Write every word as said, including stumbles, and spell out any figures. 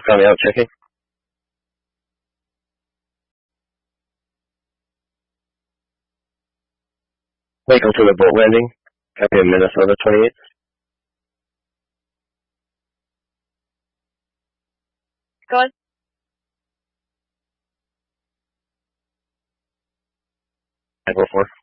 Coming out, checking. Welcome to the boat landing. Copy in Minnesota twenty-eight. Go ahead. five oh four.